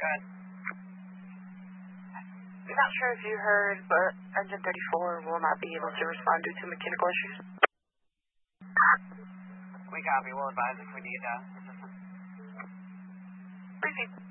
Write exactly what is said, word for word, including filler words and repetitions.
ahead. I'm not sure if you heard, but Engine thirty-four will not be able to respond due to mechanical issues. We copy. We'll advise if we need uh, assistance. Proceed.